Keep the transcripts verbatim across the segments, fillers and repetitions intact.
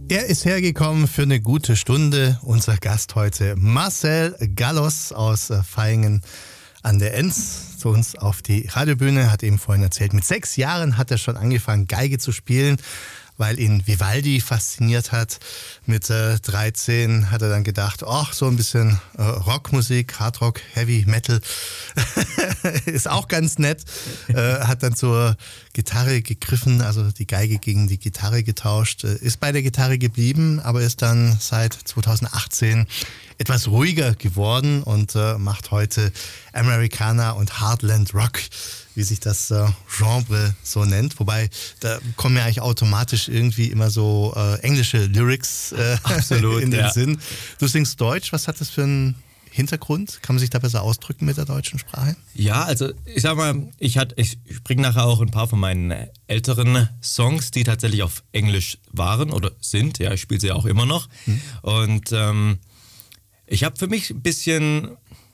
Er ist hergekommen für eine gute Stunde. Unser Gast heute, Marcel Gallos aus Vaihingen an der Enz, zu uns auf die Radiobühne, hat eben vorhin erzählt, mit sechs Jahren hat er schon angefangen, Geige zu spielen, weil ihn Vivaldi fasziniert hat. Mit äh, dreizehn hat er dann gedacht, ach, so ein bisschen äh, Rockmusik, Hardrock, Heavy Metal ist auch ganz nett. Äh, hat dann zur Gitarre gegriffen, also die Geige gegen die Gitarre getauscht, äh, ist bei der Gitarre geblieben, aber ist dann seit zweitausendachtzehn etwas ruhiger geworden und äh, macht heute Americana und Heartland Rock, wie sich das äh, Genre so nennt. Wobei, da kommen ja eigentlich automatisch irgendwie immer so äh, englische Lyrics äh, Absolut, in den ja. Sinn. Du singst Deutsch, was hat das für einen Hintergrund? Kann man sich da besser ausdrücken mit der deutschen Sprache? Ja, also ich sag mal, ich, hat, ich bringe nachher auch ein paar von meinen älteren Songs, die tatsächlich auf Englisch waren oder sind. Ja, ich spiele sie auch immer noch. Hm. Und ähm, ich habe für mich ein bisschen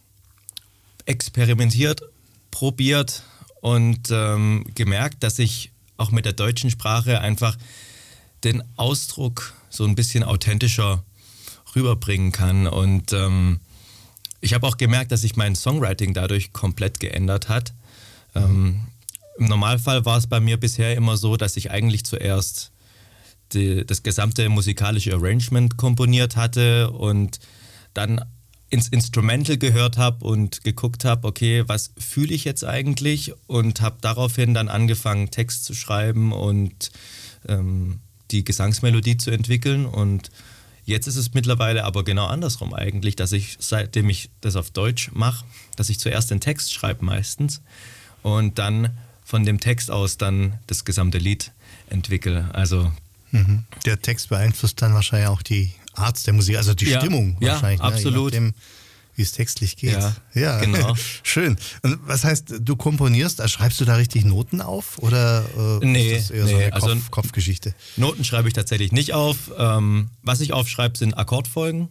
experimentiert, probiert und ähm, gemerkt, dass ich auch mit der deutschen Sprache einfach den Ausdruck so ein bisschen authentischer rüberbringen kann. Und ähm, ich habe auch gemerkt, dass sich mein Songwriting dadurch komplett geändert hat. Ähm, im Normalfall war es bei mir bisher immer so, dass ich eigentlich zuerst die, das gesamte musikalische Arrangement komponiert hatte und dann ins Instrumental gehört habe und geguckt habe, okay, was fühle ich jetzt eigentlich? Und habe daraufhin dann angefangen, Text zu schreiben und ähm, die Gesangsmelodie zu entwickeln. Und jetzt ist es mittlerweile aber genau andersrum eigentlich, dass ich, seitdem ich das auf Deutsch mache, dass ich zuerst den Text schreibe meistens und dann von dem Text aus dann das gesamte Lied entwickle. Also mhm. Der Text beeinflusst dann wahrscheinlich auch die Art der Musik, also die ja, Stimmung wahrscheinlich. Ja, absolut. Ne? Je nachdem, wie es textlich geht. Ja, ja, genau. Schön. Und was heißt, du komponierst, schreibst du da richtig Noten auf oder äh, nee, ist das eher nee, so eine also Kopf, Kopfgeschichte? Noten schreibe ich tatsächlich nicht auf. Ähm, was ich aufschreibe, sind Akkordfolgen.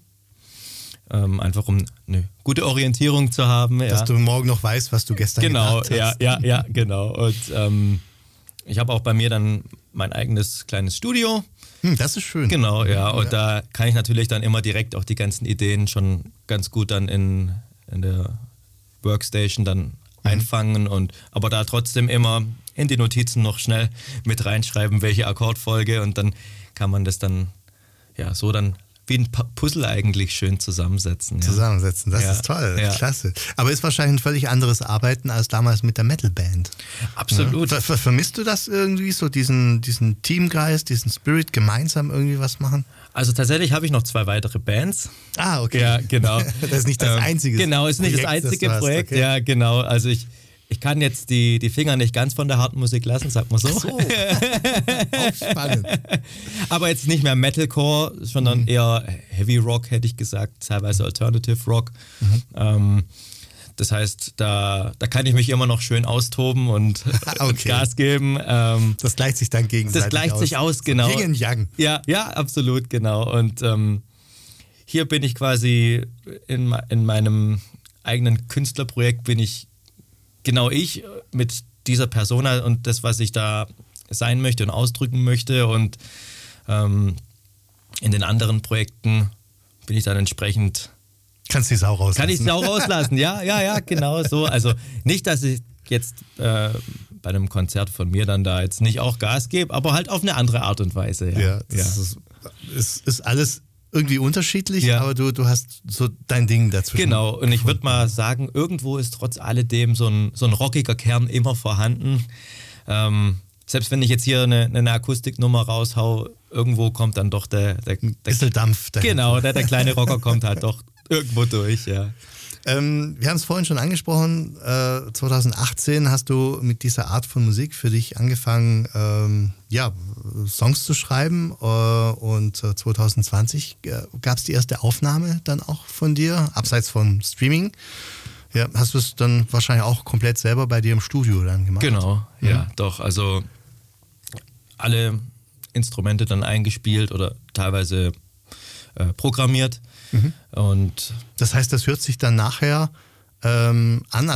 Ähm, einfach um eine gute Orientierung zu haben. Dass ja. du morgen noch weißt, was du gestern genau, gedacht hast. Ja, ja, ja, genau. Und ähm, ich habe auch bei mir dann mein eigenes kleines Studio. Hm, das ist schön. Genau, ja. Und ja. da kann ich natürlich dann immer direkt auch die ganzen Ideen schon ganz gut dann in, in der Workstation dann mhm. einfangen. Und, aber da trotzdem immer in die Notizen noch schnell mit reinschreiben, welche Akkordfolge. Und dann kann man das dann ja so dann wie ein Puzzle eigentlich schön zusammensetzen. Ja. Zusammensetzen, das ja. ist toll, ja. klasse. Aber ist wahrscheinlich ein völlig anderes Arbeiten als damals mit der Metalband. Absolut. Ja. Ver- vermisst du das irgendwie, so diesen, diesen Teamgeist, diesen Spirit, gemeinsam irgendwie was machen? Also tatsächlich habe ich noch zwei weitere Bands. Ah, okay. Ja, genau. Das ist nicht das einzige Projekt. Genau, ist nicht Projekt, das einzige das Projekt. Okay. Ja, genau. Also ich, ich kann jetzt die, die Finger nicht ganz von der harten Musik lassen, sagt man so. Ach so. Auch spannend. Aber jetzt nicht mehr Metalcore, sondern mhm. eher Heavy Rock, hätte ich gesagt, teilweise Alternative Rock. Mhm. Ähm, das heißt, da, da kann ich mich immer noch schön austoben und okay. Gas geben. Ähm, das gleicht sich dann gegenseitig aus. Das gleicht aus. sich aus, genau. Yin und Yang. Ja, ja, absolut, genau. Und ähm, hier bin ich quasi in, in meinem eigenen Künstlerprojekt bin ich genau ich mit dieser Persona und das, was ich da sein möchte und ausdrücken möchte. Und ähm, in den anderen Projekten bin ich dann entsprechend... Kannst du die Sau rauslassen. Kann ich die Sau rauslassen, ja, ja, ja, genau so. Also nicht, dass ich jetzt äh, bei einem Konzert von mir dann da jetzt nicht auch Gas gebe, aber halt auf eine andere Art und Weise. Ja, ja, das ja. Ist, ist, ist alles irgendwie unterschiedlich, ja. aber du, du hast so dein Ding dazwischen. Genau, und ich würde mal sagen, irgendwo ist trotz alledem so ein, so ein rockiger Kern immer vorhanden. Ähm, selbst wenn ich jetzt hier eine, eine Akustiknummer raushau, irgendwo kommt dann doch der... der, der bisschen Dampf dahinter. Genau, der, der kleine Rocker kommt halt doch irgendwo durch, ja. Ähm, wir haben es vorhin schon angesprochen, äh, zweitausendachtzehn hast du mit dieser Art von Musik für dich angefangen, ähm, ja, Songs zu schreiben äh, und äh, zweitausendzwanzig äh, gab es die erste Aufnahme dann auch von dir, abseits von Streaming. Ja, hast du es dann wahrscheinlich auch komplett selber bei dir im Studio dann gemacht? Genau, ja, ja doch, also alle Instrumente dann eingespielt oder teilweise äh, programmiert. Mhm. Und das heißt, das hört sich dann nachher ähm, an,